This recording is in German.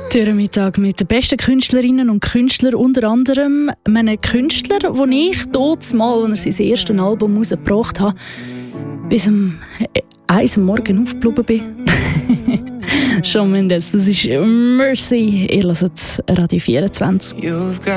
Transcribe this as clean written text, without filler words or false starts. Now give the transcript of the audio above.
Mittag mit den besten Künstlerinnen und Künstlern, unter anderem einem Künstler, den ich dort mal, als er sein erstes Album rausgebracht hat, bis um 1 Uhr morgens aufgeblieben bin. Shawn Mendes, das ist Mercy. Ihr hört Radio 24.